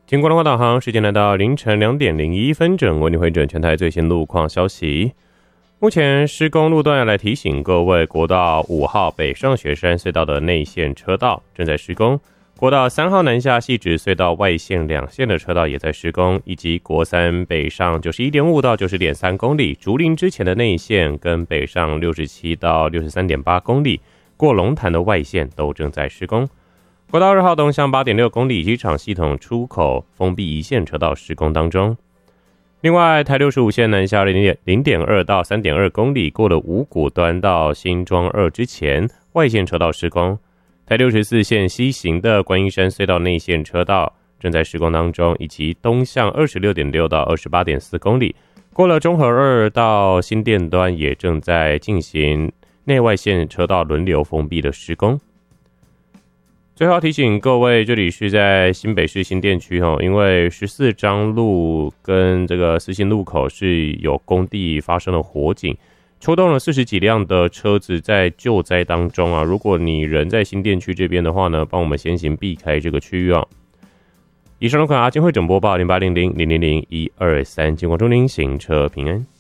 经过了导航，时间来到凌晨2:01整，为你回整全台最新路况消息。目前施工路段要来提醒各位，国道5号北上雪山隧道的内线车道正在施工，国道3号南下汐止隧道外线2线的车道也在施工，以及国3北上91.5到90.3公里，竹林之前的内线跟北上67到63.8公里，过龙潭的外线都正在施工。国道2号东向8.6公里机场系统出口封闭一线车道施工当中。另外，台65线南下 0.2 到 3.2 公里，过了五股端到新庄2之前，外线车道施工。台64线西行的观音山隧道内线车道正在施工当中，以及东向 26.6 到 28.4 公里，过了中和2到新店端也正在进行内外线车道轮流封闭的施工。最后提醒各位，这里是在新北市新店区因为14张路跟这个四信路口是有工地发生了火警，出动了40几辆的车子在救灾当中啊。如果你人在新店区这边的话呢，帮我们先行避开这个区域啊。以上的款阿金会整播报0800000123，经过祝您行车平安。